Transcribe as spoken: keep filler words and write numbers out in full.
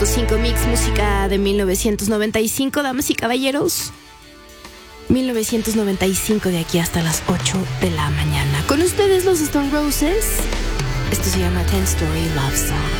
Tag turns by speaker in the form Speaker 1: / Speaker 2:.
Speaker 1: cinco Mix, música de mil novecientos noventa y cinco, damas y caballeros. mil novecientos noventa y cinco, de aquí hasta las ocho de la mañana. Con ustedes los Stone Roses. Esto se llama Ten Story Love Song.